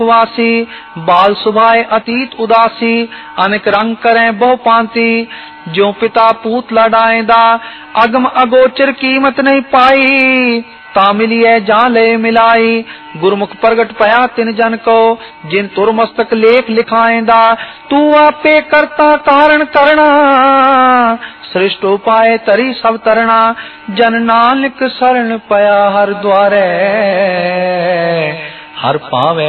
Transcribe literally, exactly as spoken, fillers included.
वासी बाल सुभाए अतीत उदासी अनेक रंग करें बहु पांति ज्यों पिता पूत लड़ाएदा अगम अगोचर कीमत नहीं पाई ता मिलिए जा ले मिलाई गुरमुख प्रगट पया तिन जन को जिन तुर मस्तक लेख लिखाएदा तू आपे करता कारण करना श्रेष्ठ उपाय तरी सब तरना जन नानक शरण पया हर द्वारे हर पावे।